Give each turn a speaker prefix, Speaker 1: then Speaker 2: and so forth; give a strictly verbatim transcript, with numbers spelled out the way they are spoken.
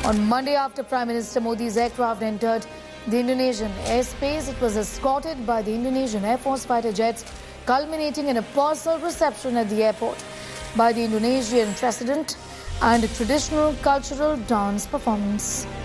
Speaker 1: On Monday, after Prime Minister Modi's aircraft entered the Indonesian airspace, it was escorted by the Indonesian Air Force fighter jets, culminating in a personal reception at the airport by the Indonesian president and a traditional cultural dance performance.